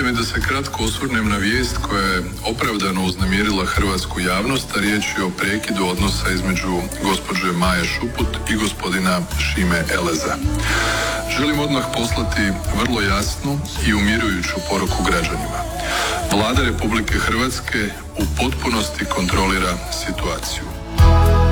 mi da se kratko osvrnem na vijest koja je opravdano uznemirila hrvatsku javnost, a riječ je o prekidu odnosa između gospođe Maje Šuput i gospodina Šime Eleza. Želim odmah poslati vrlo jasnu i umirujuću poruku građanima. Vlada Republike Hrvatske u potpunosti kontrolira situaciju.